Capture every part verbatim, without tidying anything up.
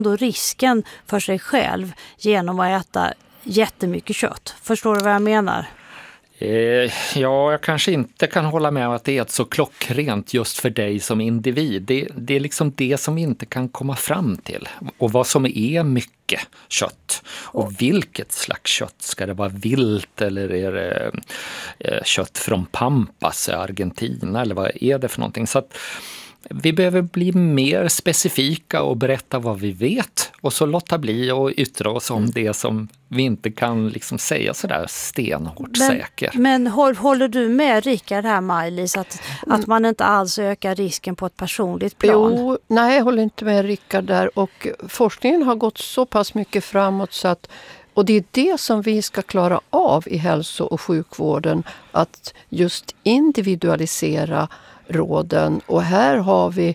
då risken för sig själv genom att äta jättemycket kött. Förstår du vad jag menar? Eh, ja, jag kanske inte kan hålla med om att det är så klockrent just för dig som individ. Det, det är liksom det som vi inte kan komma fram till. Och vad som är mycket kött. Och vilket slags kött. Ska det vara vilt eller är det eh, kött från Pampas i Argentina? Eller vad är det för någonting? Så att vi behöver bli mer specifika och berätta vad vi vet och så låta bli och yttra oss om det som vi inte kan liksom säga sådär stenhårt men, säker. Men håller du med Rickard här, Maj-Lis, att, att man inte alls ökar risken på ett personligt plan? Jo, nej, jag håller inte med Rickard där, och forskningen har gått så pass mycket framåt så att, och det är det som vi ska klara av i hälso- och sjukvården, att just individualisera råden. Och här har vi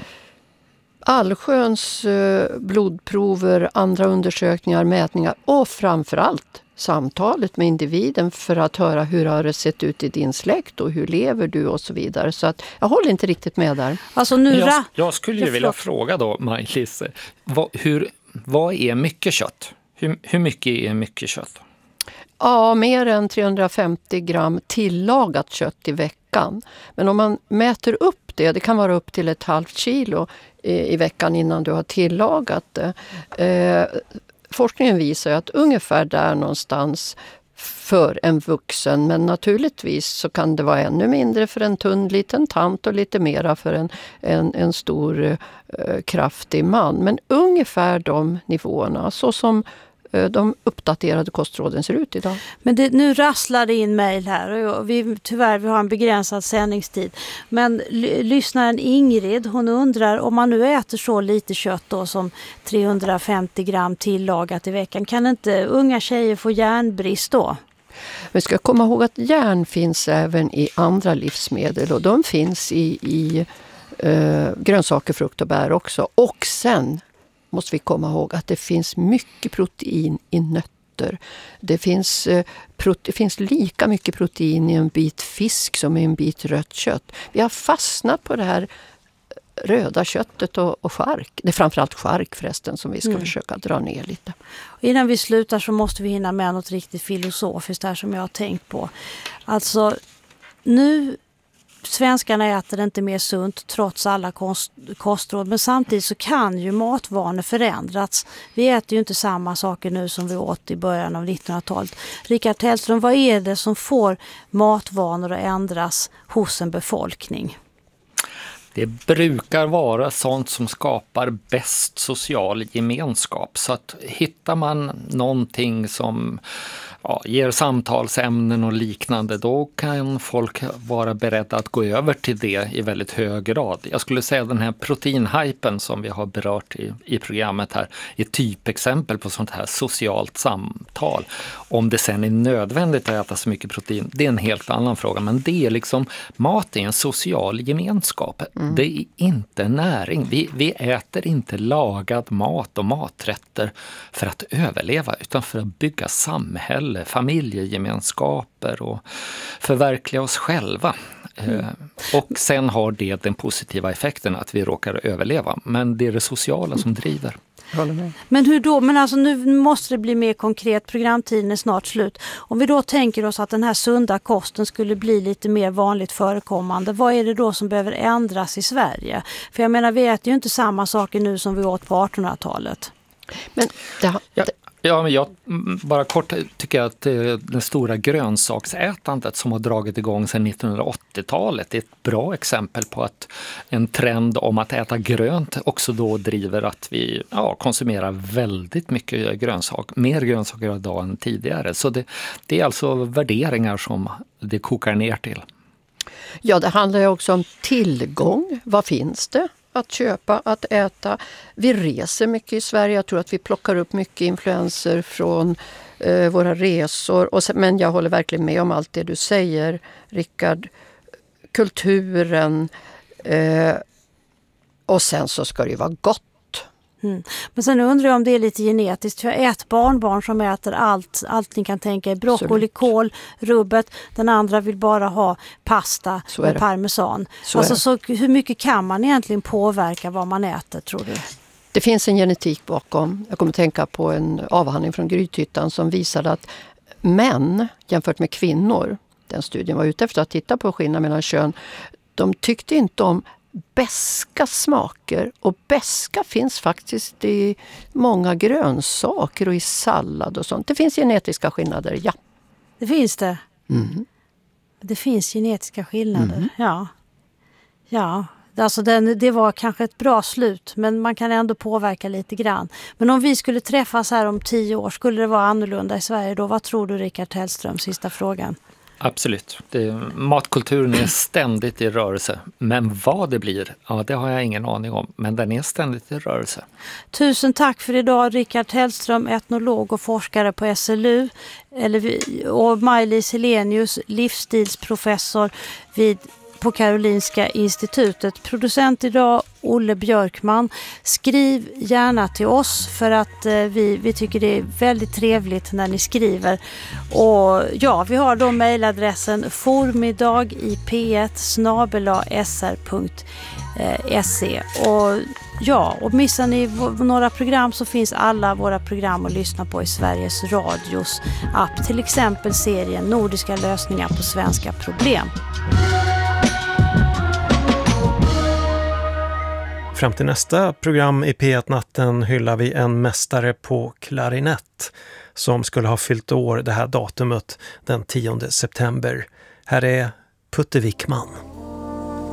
allsköns eh, blodprover, andra undersökningar, mätningar och framförallt samtalet med individen för att höra hur har det sett ut i din släkt och hur lever du och så vidare. Så att jag håller inte riktigt med där. Alltså nu jag, ra- jag skulle ju vilja fråga då, Maj-Lis, vad, hur, vad är mycket kött? Hur, hur mycket är mycket kött? Ja, mer än trehundrafemtio gram tillagat kött i veckan. Men om man mäter upp det, det kan vara upp till ett halvt kilo i, i veckan innan du har tillagat det. Eh, forskningen visar att ungefär där någonstans för en vuxen, men naturligtvis så kan det vara ännu mindre för en tunn liten tant och lite mera för en, en, en stor eh, kraftig man. Men ungefär de nivåerna, så som de uppdaterade kostråden ser ut idag. Men det, nu rasslar det in mejl här och vi, tyvärr vi har en begränsad sändningstid. Men l- lyssnaren Ingrid, hon undrar om man nu äter så lite kött då som trehundrafemtio gram tillagat i veckan, kan inte unga tjejer få järnbrist då? Vi ska komma ihåg att järn finns även i andra livsmedel och de finns i, i eh, grönsaker, frukt och bär också. Och sen måste vi komma ihåg att det finns mycket protein i nötter. Det finns, eh, prote- det finns lika mycket protein i en bit fisk som i en bit rött kött. Vi har fastnat på det här röda köttet och, och chark. Det är framförallt chark förresten som vi ska mm. försöka dra ner lite. Innan vi slutar så måste vi hinna med något riktigt filosofiskt här som jag har tänkt på. Alltså nu svenskarna äter inte mer sunt trots alla kost, kostråd, men samtidigt så kan ju matvanor förändras. Vi äter ju inte samma saker nu som vi åt i början av nittonhundratalet. Rickard Hellström, vad är det som får matvanor att ändras hos en befolkning? Det brukar vara sånt som skapar bäst social gemenskap. Så att hittar man någonting som ja, ger samtalsämnen och liknande, då kan folk vara beredda att gå över till det i väldigt hög grad. Jag skulle säga den här proteinhypen som vi har berört i, i programmet här är ett typexempel på sånt här socialt samtal. Om det sen är nödvändigt att äta så mycket protein, det är en helt annan fråga. Men det är liksom, mat är en social gemenskap. Mm. Det är inte näring. Vi, vi äter inte lagad mat och maträtter för att överleva, utan för att bygga samhälle, familjegemenskaper och förverkliga oss själva. Mm. Och sen har det den positiva effekten att vi råkar överleva. Men det är det sociala som driver. Men hur då? Men alltså nu måste det bli mer konkret. Programtiden är snart slut. Om vi då tänker oss att den här sunda kosten skulle bli lite mer vanligt förekommande. Vad är det då som behöver ändras i Sverige? För jag menar, vi äter ju inte samma saker nu som vi åt på artonhundratalet. Men det, ja. Ja, men jag bara kort tycker att det stora grönsaksätandet som har dragit igång sedan nittonhundraåttiotalet är ett bra exempel på att en trend om att äta grönt också då driver att vi ja, konsumerar väldigt mycket grönsak, mer grönsaker idag än tidigare. Så det, det är alltså värderingar som det kokar ner till. Ja, det handlar ju också om tillgång. Vad finns det att köpa, att äta? Vi reser mycket i Sverige. Jag tror att vi plockar upp mycket influenser från eh, våra resor. Och sen, men jag håller verkligen med om allt det du säger, Rickard. Kulturen. Eh, och sen så ska det ju vara gott. Mm. Men sen undrar jag om det är lite genetiskt. För jag har ett barnbarn som äter allt, allt ni kan tänka er. Broccoli, kål, rubbet. Den andra vill bara ha pasta med det. parmesan. Så alltså, så hur mycket kan man egentligen påverka vad man äter, tror du? Det finns en genetik bakom. Jag kommer att tänka på en avhandling från Grythyttan som visade att män jämfört med kvinnor, den studien var ute efter att titta på skillnad mellan kön, de tyckte inte om beska smaker, och beska finns faktiskt i många grönsaker och i sallad och sånt. Det finns genetiska skillnader, ja. Det finns det. Mm. Det finns genetiska skillnader, Mm. ja. Ja, alltså den, det var kanske ett bra slut, men man kan ändå påverka lite grann. Men om vi skulle träffas här om tio år, skulle det vara annorlunda i Sverige då? Vad tror du, Rickard Hellström? Sista frågan. Absolut. Det, matkulturen är ständigt i rörelse. Men vad det blir, ja, det har jag ingen aning om. Men den är ständigt i rörelse. Tusen tack för idag, Rickard Hellström, etnolog och forskare på S L U, eller, och Maj-Lis Helenius, livsstilsprofessor vid på Karolinska institutet. Producent idag Olle Björkman. Skriv gärna till oss för att eh, vi, vi tycker det är väldigt trevligt när ni skriver. Och ja, vi har då mejladressen formiddag i p ett snabel-a s r punkt se. Och ja, och missar ni v- några program så finns alla våra program att lyssna på i Sveriges Radios app. Till exempel serien Nordiska lösningar på svenska problem. Fram till nästa program i P ett-natten hyllar vi en mästare på klarinett som skulle ha fyllt år det här datumet den tionde september. Här är Putte Wickman.